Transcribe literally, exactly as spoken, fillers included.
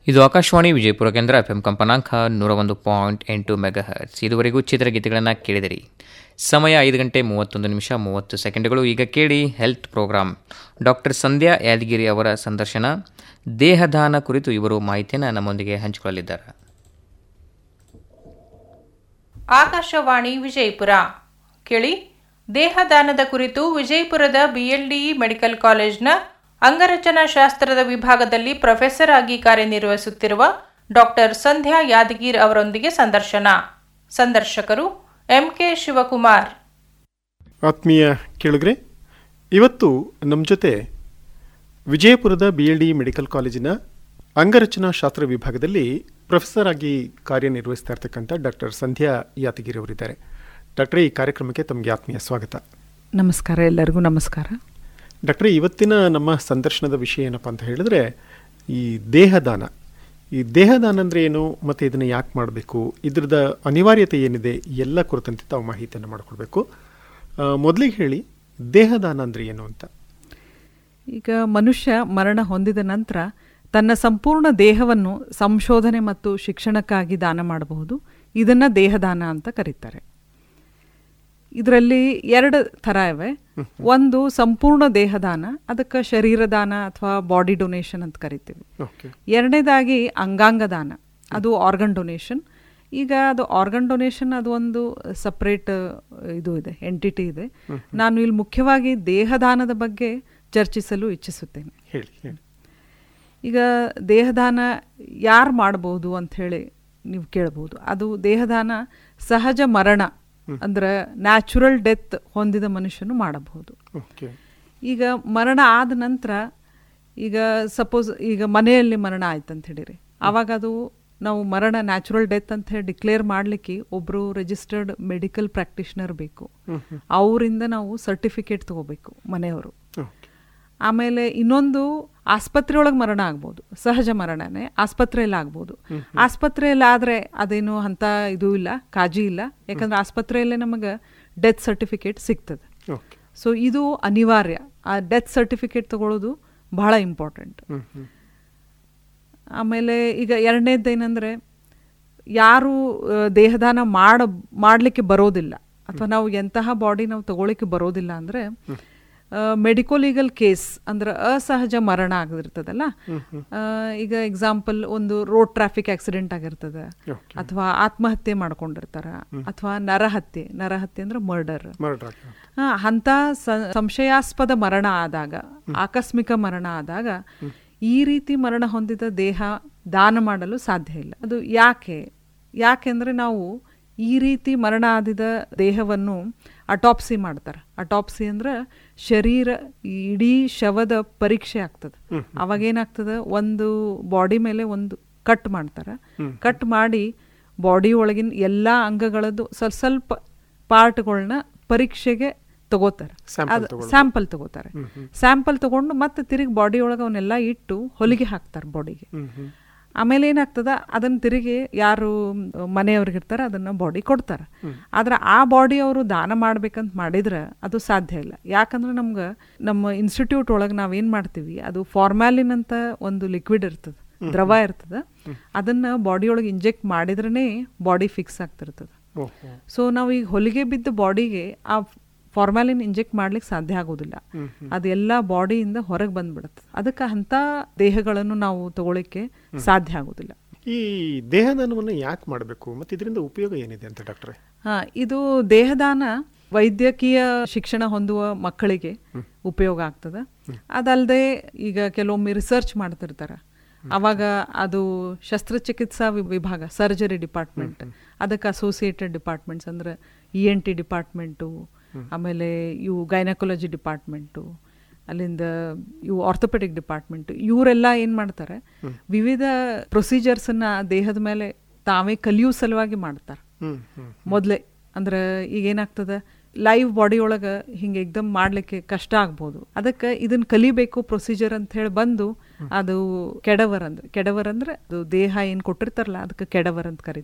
ಇದು ಆಕಾಶವಾಣಿ ವಿಜಯಪುರ ಕೇಂದ್ರ F M ಕಂಪನಾಂಕ ನೂರ ಒಂದು ಪಾಯಿಂಟ್ ಎಂಟು ಮೆಗಾ ಹರ್ಟ್ಸ್. ಇದುವರೆಗೂ ಚಿತ್ರಗೀತೆಗಳನ್ನು ಕೇಳಿದಿರಿ. ಸಮಯ ಐದು ಗಂಟೆ ಮೂವತ್ತೊಂದು ನಿಮಿಷ ಮೂವತ್ತು ಸೆಕೆಂಡ್ಗಳು. ಈಗ ಕೇಳಿ ಹೆಲ್ತ್ ಪ್ರೋಗ್ರಾಂ. ಡಾಕ್ಟರ್ ಸಂಧ್ಯಾ ಯಾದಗಿರಿ ಅವರ ಸಂದರ್ಶನ. ದೇಹದಾನ ಕುರಿತು ಇವರು ಮಾಹಿತಿಯನ್ನು ನಮ್ಮೊಂದಿಗೆ ಹಂಚಿಕೊಳ್ಳಲಿದ್ದಾರೆ. ಆಕಾಶವಾಣಿ ವಿಜಯಪುರ ಕೇಳಿ. ದೇಹದಾನದ ಕುರಿತು ವಿಜಯಪುರದ ಬಿಎಲ್ಡಿಇ ಮೆಡಿಕಲ್ ಕಾಲೇಜ್ನ ಅಂಗರಚನಾ ಶಾಸ್ತ್ರದ ವಿಭಾಗದಲ್ಲಿ ಪ್ರೊಫೆಸರ್ ಆಗಿ ಕಾರ್ಯನಿರ್ವಹಿಸುತ್ತಿರುವ ಡಾಕ್ಟರ್ ಸಂಧ್ಯಾ ಯಾದಗಿರ್ ಅವರೊಂದಿಗೆ ಸಂದರ್ಶನ. ಸಂದರ್ಶಕರು ಎಂ ಕೆ ಶಿವಕುಮಾರ್. ಆತ್ಮೀಯ ಕೇಳುಗರೆ, ಇವತ್ತು ನಮ್ಮ ಜೊತೆ ವಿಜಯಪುರದ ಬಿಎಲ್ಡಿಇ ಮೆಡಿಕಲ್ ಕಾಲೇಜಿನ ಅಂಗರಚನಾ ಶಾಸ್ತ್ರ ವಿಭಾಗದಲ್ಲಿ ಪ್ರೊಫೆಸರ್ ಆಗಿ ಕಾರ್ಯನಿರ್ವಹಿಸ್ತಾ ಇರ್ತಕ್ಕಂಥ ಡಾಕ್ಟರ್ ಸಂಧ್ಯಾ ಯಾದಗಿರಿ ಅವರಿದ್ದಾರೆ. ಡಾಕ್ಟ್ರೇ, ಈ ಕಾರ್ಯಕ್ರಮಕ್ಕೆ ತಮಗೆ ಆತ್ಮೀಯ ಸ್ವಾಗತ. ನಮಸ್ಕಾರ, ಎಲ್ಲರಿಗೂ ನಮಸ್ಕಾರ. ಡಾಕ್ಟ್ರೇ, ಇವತ್ತಿನ ನಮ್ಮ ಸಂದರ್ಶನದ ವಿಷಯ ಏನಪ್ಪ ಅಂತ ಹೇಳಿದ್ರೆ ಈ ದೇಹದಾನ. ಈ ದೇಹದಾನ ಅಂದರೆ ಏನು ಮತ್ತು ಇದನ್ನು ಯಾಕೆ ಮಾಡಬೇಕು, ಇದ್ರದ ಅನಿವಾರ್ಯತೆ ಏನಿದೆ, ಎಲ್ಲ ಕುರಿತಂತೆ ತಾವು ಮಾಹಿತಿಯನ್ನು ಮಾಡಿಕೊಡ್ಬೇಕು. ಮೊದಲಿಗೆ ಹೇಳಿ, ದೇಹದಾನ ಅಂದರೆ ಏನು ಅಂತ. ಈಗ ಮನುಷ್ಯ ಮರಣ ಹೊಂದಿದ ನಂತರ ತನ್ನ ಸಂಪೂರ್ಣ ದೇಹವನ್ನು ಸಂಶೋಧನೆ ಮತ್ತು ಶಿಕ್ಷಣಕ್ಕಾಗಿ ದಾನ ಮಾಡಬಹುದು. ಇದನ್ನು ದೇಹದಾನ ಅಂತ ಕರೀತಾರೆ. ಇದರಲ್ಲಿ ಎರಡು ಥರ ಇವೆ. ಒಂದು ಸಂಪೂರ್ಣ ದೇಹದಾನ, ಅದಕ್ಕೆ ಶರೀರದಾನ ಅಥವಾ ಬಾಡಿ ಡೊನೇಷನ್ ಅಂತ ಕರಿತೀವಿ. ಎರಡನೇದಾಗಿ ಅಂಗಾಂಗ ದಾನ, ಅದು ಆರ್ಗನ್ ಡೊನೇಷನ್. ಈಗ ಅದು ಆರ್ಗನ್ ಡೊನೇಷನ್ ಅದು ಒಂದು ಸಪ್ರೇಟ್ ಇದು ಇದೆ, ಎಂಟಿಟಿ ಇದೆ. ನಾನು ಇಲ್ಲಿ ಮುಖ್ಯವಾಗಿ ದೇಹದಾನದ ಬಗ್ಗೆ ಚರ್ಚಿಸಲು ಇಚ್ಛಿಸುತ್ತೇನೆ. ಹೇಳಿ ಹೇಳಿ. ಈಗ ದೇಹದಾನ ಯಾರು ಮಾಡಬಹುದು ಅಂಥೇಳಿ ನೀವು ಕೇಳ್ಬೋದು. ಅದು ದೇಹದಾನ ಸಹಜ ಮರಣ ಅಂದ್ರೆ ನ್ಯಾಚುರಲ್ ಡೆತ್ ಹೊಂದಿದ ಮನುಷ್ಯನು ಮಾಡಬಹುದು. ಈಗ ಮರಣ ಆದ ನಂತರ, ಈಗ ಸಪೋಸ್ ಈಗ ಮನೆಯಲ್ಲಿ ಮರಣ ಆಯ್ತು ಅಂತ ಹೇಳಿರಿ, ಆವಾಗ ಅದು ನಾವು ಮರಣ ನ್ಯಾಚುರಲ್ ಡೆತ್ ಅಂತ ಹೇಳಿ ಡಿಕ್ಲೇರ್ ಮಾಡಲಿಕ್ಕೆ ಒಬ್ಬರು ರಿಜಿಸ್ಟರ್ಡ್ ಮೆಡಿಕಲ್ ಪ್ರಾಕ್ಟೀಷನರ್ ಬೇಕು. ಅವರಿಂದ ನಾವು ಸರ್ಟಿಫಿಕೇಟ್ ತಗೋಬೇಕು ಮನೆಯವರು. ಆಮೇಲೆ ಇನ್ನೊಂದು, ಆಸ್ಪತ್ರೆಯೊಳಗೆ ಮರಣ ಆಗ್ಬೋದು, ಸಹಜ ಮರಣನೇ ಆಸ್ಪತ್ರೆಯಲ್ಲಿ ಆಗ್ಬೋದು. ಆಸ್ಪತ್ರೆಯಲ್ಲಿ ಆದರೆ ಅದೇನು ಅಂತ ಇದು ಇಲ್ಲ, ಕಾಜಿ ಇಲ್ಲ, ಯಾಕಂದ್ರೆ ಆಸ್ಪತ್ರೆಯಲ್ಲೇ ನಮಗೆ ಡೆತ್ ಸರ್ಟಿಫಿಕೇಟ್ ಸಿಗ್ತದೆ. ಸೊ ಇದು ಅನಿವಾರ್ಯ. ಆ ಡೆತ್ ಸರ್ಟಿಫಿಕೇಟ್ ತಗೊಳ್ಳೋದು ಬಹಳ ಇಂಪಾರ್ಟೆಂಟ್. ಆಮೇಲೆ ಈಗ ಎರಡನೇದೇನೆಂದರೆ, ಯಾರು ದೇಹದಾನ ಮಾಡ ಮಾಡಲಿಕ್ಕೆ ಬರೋದಿಲ್ಲ ಅಥವಾ ನಾವು ಎಂತಹ ಬಾಡಿ ನಾವು ತಗೊಳ್ಳಿಕ್ಕೆ ಬರೋದಿಲ್ಲ ಅಂದರೆ, ಮೆಡಿಕೋ ಲೀಗಲ್ ಕೇಸ್ ಅಂದ್ರೆ ಅಸಹಜ ಮರಣ ಆಗಿರ್ತದಲ್ಲ. ಈಗ ಎಕ್ಸಾಂಪಲ್, ಒಂದು ರೋಡ್ ಟ್ರಾಫಿಕ್ ಆಕ್ಸಿಡೆಂಟ್ ಆಗಿರ್ತದೆ, ಅಥವಾ ಆತ್ಮಹತ್ಯೆ ಮಾಡ್ಕೊಂಡಿರ್ತಾರ, ಅಥವಾ ನರಹತ್ಯೆ. ನರಹತ್ಯೆ ಅಂದ್ರೆ ಮರ್ಡರ್. ಅಂತ ಸಂಶಯಾಸ್ಪದ ಮರಣ ಆದಾಗ, ಆಕಸ್ಮಿಕ ಮರಣ ಆದಾಗ ಈ ರೀತಿ ಮರಣ ಹೊಂದಿದ ದೇಹ ದಾನ ಮಾಡಲು ಸಾಧ್ಯ ಇಲ್ಲ. ಅದು ಯಾಕೆ ಯಾಕೆಂದ್ರೆ ನಾವು ಈ ರೀತಿ ಮರಣ ಆದಿದ ದೇಹವನ್ನು ಅಟಾಪ್ಸಿ ಮಾಡ್ತಾರೆ. ಅಟಾಪ್ಸಿ ಅಂದ್ರೆ ಶರೀರ ಇಡೀ ಶವದ ಪರೀಕ್ಷೆ ಆಗ್ತದೆ. ಅವಾಗೇನಾಗ್ತದೆ, ಒಂದು ಬಾಡಿ ಮೇಲೆ ಒಂದು ಕಟ್ ಮಾಡ್ತಾರೆ. ಕಟ್ ಮಾಡಿ ಬಾಡಿ ಒಳಗಿನ ಎಲ್ಲ ಅಂಗಗಳದ್ದು ಸ್ವಲ್ಪ ಸ್ವಲ್ಪ ಪಾರ್ಟ್ಗಳನ್ನ ಪರೀಕ್ಷೆಗೆ ತಗೋತಾರೆ. ಸ್ಯಾಂಪಲ್ ತಗೋತಾರೆ. ಸ್ಯಾಂಪಲ್ ತಗೊಂಡು ಮತ್ತೆ ತಿರುಗಿ ಬಾಡಿ ಒಳಗೆ ಅವನ್ನೆಲ್ಲ ಇಟ್ಟು ಹೊಲಿಗೆ ಹಾಕ್ತಾರೆ ಬಾಡಿಗೆ. ಆಮೇಲೆ ಏನಾಗ್ತದ, ಅದನ್ನ ತಿರುಗಿ ಯಾರು ಮನೆಯವ್ರಿಗಿರ್ತಾರೆ ಅದನ್ನ ಬಾಡಿ ಕೊಡ್ತಾರೆ. ಆದ್ರೆ ಆ ಬಾಡಿ ಅವರು ದಾನ ಮಾಡ್ಬೇಕಂತ ಮಾಡಿದ್ರೆ ಅದು ಸಾಧ್ಯ ಇಲ್ಲ. ಯಾಕಂದ್ರೆ ನಮ್ಗೆ ನಮ್ಮ ಇನ್ಸ್ಟಿಟ್ಯೂಟ್ ಒಳಗೆ ನಾವೇನ್ ಮಾಡ್ತೀವಿ, ಅದು ಫಾರ್ಮ್ಯಾಲಿನ್ ಅಂತ ಒಂದು ಲಿಕ್ವಿಡ್ ಇರ್ತದೆ, ದ್ರವ ಇರ್ತದೆ. ಅದನ್ನ ಬಾಡಿ ಒಳಗೆ ಇಂಜೆಕ್ಟ್ ಮಾಡಿದ್ರೇ ಬಾಡಿ ಫಿಕ್ಸ್ ಆಗ್ತಿರ್ತದೆ. ಸೊ ನಾವು ಈಗ ಹೊಲಿಗೆ ಬಿದ್ದ ಬಾಡಿಗೆ ಆ ಫಾರ್ಮ್ಯಾಲಿನ್ ಇಂಜೆಕ್ಟ್ ಮಾಡ್ಲಿಕ್ಕೆ ಸಾಧ್ಯ ಆಗೋದಿಲ್ಲ. ಅದೆಲ್ಲ ಬಾಡಿಯಿಂದ ಹೊರಗೆ ಬಂದ್ಬಿಡುತ್ತೆ. ಅದಕ್ಕೆ ಅಂತ ದೇಹಗಳನ್ನು ನಾವು ತಗೊಳ್ಳಿಕ್ಕೆ ಸಾಧ್ಯ ಆಗೋದಿಲ್ಲ. ಈ ದೇಹದಾನವನ್ನು ಯಾಕೆ ಮಾಡಬೇಕು ಮತ್ತು ಇದರಿಂದ ಉಪಯೋಗ ಏನಿದೆ ಅಂತ ಡಾಕ್ಟ್ರೆ? ಹಾ, ಇದು ದೇಹದಾನ ವೈದ್ಯಕೀಯ ಶಿಕ್ಷಣ ಹೊಂದುವ ಮಕ್ಕಳಿಗೆ ಉಪಯೋಗ ಆಗ್ತದೆ. ಅದಲ್ಲದೆ ಈಗ ಕೆಲವೊಮ್ಮೆ ರಿಸರ್ಚ್ ಮಾಡ್ತಿರ್ತಾರೆ, ಅವಾಗ ಅದು ಶಸ್ತ್ರಚಿಕಿತ್ಸಾ ವಿಭಾಗ, ಸರ್ಜರಿ ಡಿಪಾರ್ಟ್ಮೆಂಟ್, ಅದಕ್ಕೆ ಅಸೋಸಿಯೇಟೆಡ್ ಡಿಪಾರ್ಟ್ಮೆಂಟ್ಸ್ ಅಂದ್ರೆ ಇ ಎನ್ ಟಿ ಡಿಪಾರ್ಟ್ಮೆಂಟು, ಆಮೇಲೆ ಇವು ಗೈನಕಾಲಜಿ ಡಿಪಾರ್ಟ್ಮೆಂಟು, ಅಲ್ಲಿಂದ ಇವು ಆರ್ಥೋಪೆಡಿಕ್ ಡಿಪಾರ್ಟ್ಮೆಂಟ್, ಇವರೆಲ್ಲ ಏನು ಮಾಡ್ತಾರೆ, ವಿವಿಧ ಪ್ರೊಸೀಜರ್ಸನ್ನು ದೇಹದ ಮೇಲೆ ತಾವೇ ಕಲಿಯೋ ಸಲುವಾಗಿ ಮಾಡ್ತಾರೆ ಮೊದಲೇ. ಅಂದ್ರೆ ಈಗ ಏನಾಗ್ತದೆ, ಲೈವ್ ಬಾಡಿ ಒಳಗೆ ಹಿಂಗೆ ಎಕ್ದಮ್ ಮಾಡ್ಲಿಕ್ಕೆ ಕಷ್ಟ ಆಗ್ಬೋದು. ಅದಕ್ಕೆ ಇದನ್ನ ಕಲಿಬೇಕು ಪ್ರೊಸೀಜರ್ ಅಂತ ಹೇಳಿ ಬಂದು ಅದು ಕೆಡವರ್ ಅಂದ್ರೆ ಕೆಡವರ್ ಅಂದ್ರೆ ಅದು ದೇಹ ಏನು ಕೊಟ್ಟಿರ್ತಾರಲ್ಲ ಅದಕ್ಕೆ ಕೆಡವರ್ ಅಂತ ಕರೀತಾರೆ.